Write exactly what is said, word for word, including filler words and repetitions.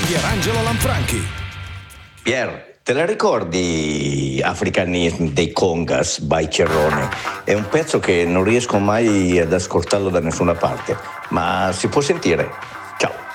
Pierangelo Lanfranchi. Pier, te la ricordi Africanism dei Congas by Cerrone? È un pezzo che non riesco mai ad ascoltarlo da nessuna parte, ma si può sentire. Ciao.